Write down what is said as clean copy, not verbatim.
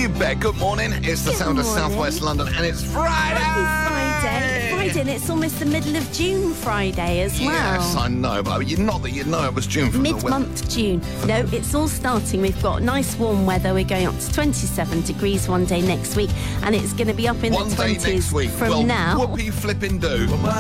You bet. Good morning. It's the sound of Southwest London, and it's Friday. Happy Friday, and it's almost the middle of June Friday as well. Yes, I know, but not that you'd know it was June from the weather. Mid-month June. No, it's all starting. We've got nice warm weather. We're going up to 27 degrees one day next week, and it's going to be up in the 20s next week. from now. Whoopee flipping do.